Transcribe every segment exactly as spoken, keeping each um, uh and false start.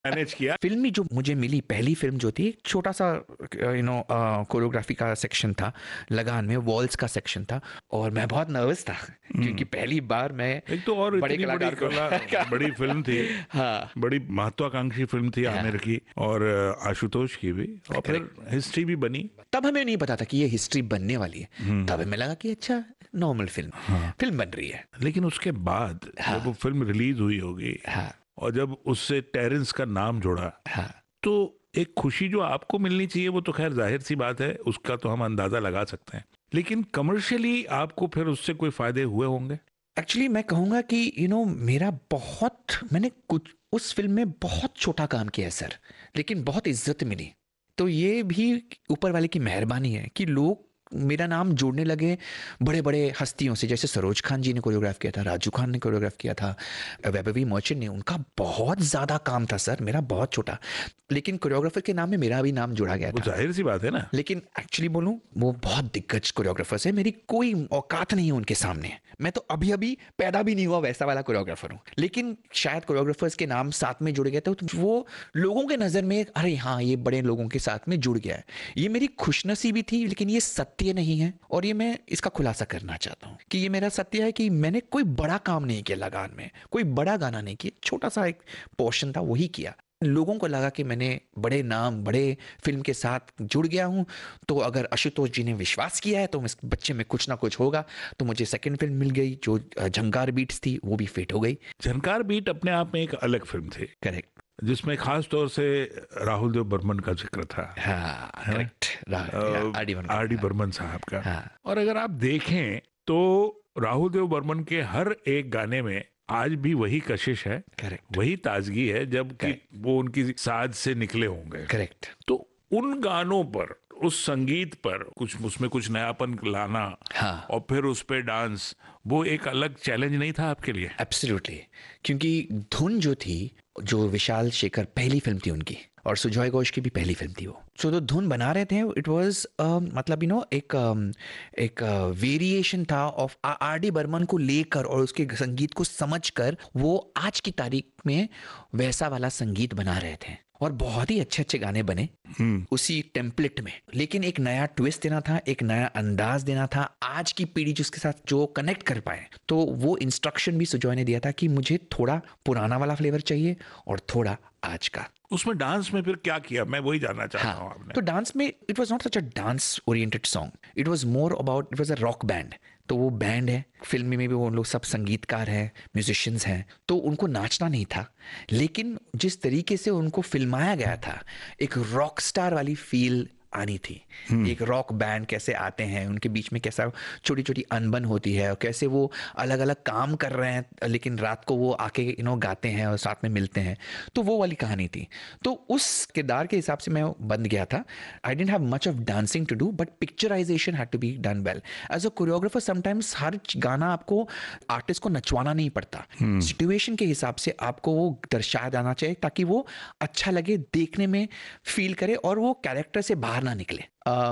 Manage किया। Film में जो मुझे मिली पहली फिल्म जो थी, एक छोटा सा यू नो कोरियोग्राफी का सेक्शन था, लगान में वॉल्स का सेक्शन था, और मैं बहुत नर्वस था क्योंकि पहली बार मैं एक तो और बड़े इतनी बड़ी कलाकार को कला, बड़ी फिल्म थी, हाँ बड़ी महत्वाकांक्षी फिल्म थी आमिर की और आशुतोष की भी, और फिर हिस्ट्री भी बनी। तब हमें नहीं पता था कि ये हिस्ट्री बनने वाली है, तब हमें लगा कि अच्छा नॉर्मल फिल्म हाँ। फिल्म बन रही है। लेकिन उसके बाद हाँ। जब वो फिल्म रिलीज हुई होगी, हाँ और जब उससे टेरेंस का नाम जुड़ा, हाँ तो एक खुशी जो आपको मिलनी चाहिए वो तो खैर जाहिर सी बात है, उसका तो हम अंदाजा लगा सकते हैं, लेकिन कमर्शियली आपको फिर उससे कोई फायदे हुए होंगे? एक्चुअली मैं कहूँगा कि यू नो मेरा बहुत, मैंने कुछ उस फिल्म में बहुत छोटा काम किया है सर, लेकिन बहुत इज्जत मिली। तो ये भी ऊपर वाले की मेहरबानी है कि लोग मेरा नाम जोड़ने लगे बड़े बड़े हस्तियों से, जैसे सरोज खान जी ने कोरियोग्राफ किया था, राजू खान ने कोरियोग्राफ किया था, वैभवी मर्चेंट ने, उनका बहुत ज़्यादा काम था सर, मेरा बहुत छोटा, लेकिन कोरियोग्राफर के नाम में मेरा भी नाम जोड़ा गया वो था। जाहिर सी बात है ना। लेकिन एक्चुअली बोलूं, वो बहुत दिग्गज कोरियोग्राफर्स है, मेरी कोई औकात नहीं है उनके सामने, मैं तो अभी अभी पैदा भी नहीं हुआ वैसा वाला कोरियोग्राफर हूँ, लेकिन शायद कोरियोग्राफर्स के नाम साथ में जुड़ गए थे, तो वो लोगों के नज़र में अरे हाँ ये बड़े लोगों के साथ में जुड़ गया है। ये मेरी खुशनसीबी थी, लेकिन ये सत्य नहीं है, और ये मैं इसका खुलासा करना चाहता हूँ कि ये मेरा सत्य है कि मैंने कोई बड़ा काम नहीं किया लगान में, कोई बड़ा गाना नहीं किया, छोटा सा एक पोर्शन था वही किया। लोगों को लगा कि मैंने बड़े नाम बड़े फिल्म के साथ जुड़ गया हूं, तो अगर आशुतोष जी ने विश्वास किया है तो इस बच्चे में कुछ ना कुछ होगा, तो मुझे सेकंड फिल्म मिल गई जो झंकार बीट्स थी, वो भी फिट हो गई। झनकार बीट अपने आप में एक अलग फिल्म थी, करेक्ट, जिसमें खास तौर से राहुल देव बर्मन का जिक्र था। हाँ correct, R D R D Burman साहब का। हाँ। और अगर आप देखें तो राहुल देव बर्मन के हर एक गाने में आज भी वही कशिश है, करेक्ट, वही ताजगी है, जबकि Correct. वो उनकी साज से निकले होंगे। करेक्ट। तो उन गानों पर, उस संगीत पर कुछ, उसमें कुछ नयापन लाना, हाँ। और फिर उस पे डांस, वो एक अलग चैलेंज नहीं था आपके लिए? एब्सोल्युटली, क्योंकि धुन जो थी, जो विशाल शेखर पहली फिल्म थी उनकी, और सुजॉय घोष की भी पहली फिल्म थी वो, सो तो धुन बना रहे थे, इट वाज मतलब यू नो एक um, एक वेरिएशन uh, था ऑफ आर डी बर्मन को लेकर, और उसके संगीत को समझकर वो आज की तारीख में वैसा वाला संगीत बना रहे थे, और बहुत ही अच्छे अच्छे गाने बने उसी टेम्पलेट में, लेकिन एक नया ट्विस्ट देना था, एक नया अंदाज देना था आज की पीढ़ी जिसके साथ जो कनेक्ट कर पाए। तो वो इंस्ट्रक्शन भी सुजॉय ने दिया था कि मुझे थोड़ा पुराना वाला फ्लेवर चाहिए और थोड़ा आज का। उसमें डांस में फिर क्या किया, मैं वही जानना चाहता हूँ। हाँ, आपने तो डांस में it was not such a dance oriented song, it was more about, it was a rock band. तो वो बैंड है, फिल्म में भी वो लोग सब संगीतकार हैं, म्यूजिशियंस हैं, तो उनको नाचना नहीं था, लेकिन जिस तरीके से उनको फिल्माया गया था, एक रॉक स्टार वाली फील आनी थी। एक रॉक बैंड कैसे आते हैं, उनके बीच में कैसा छोटी छोटी अनबन होती है, और कैसे वो अलग अलग काम कर रहे हैं, लेकिन रात को वो आके यू नो गाते हैं और साथ में मिलते हैं, तो वो वाली कहानी थी। तो उस किरदार के हिसाब से मैं बन गया था। आई didn't have much of dancing to do, but picturisation had to be done well. As a choreographer sometimes हर गाना आपको आर्टिस्ट को नचवाना नहीं पड़ता, सिचुएशन के हिसाब से आपको वो दर्शाया जाना चाहिए ताकि वो अच्छा लगे, देखने में फील करे, और वो कैरेक्टर से बाहर ना निकले।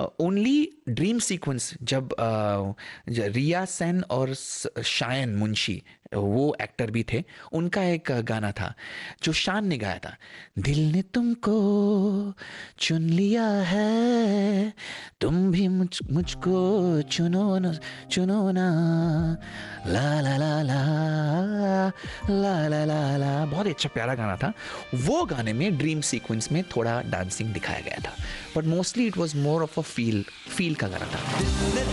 ओनली ड्रीम सीक्वेंस जब uh, रिया सेन और शायन मुंशी, वो एक्टर भी थे, उनका एक गाना था जो शान ने गाया था, दिल ने तुमको चुन लिया है, तुम भी मुझ मुझको चुनो न चुनो ना, ला ला ला ला ला ला ला ला। बहुत ही अच्छा प्यारा गाना था। वो गाने में ड्रीम सीक्वेंस में थोड़ा डांसिंग दिखाया गया था, but mostly it was more of a feel feel का गाना था।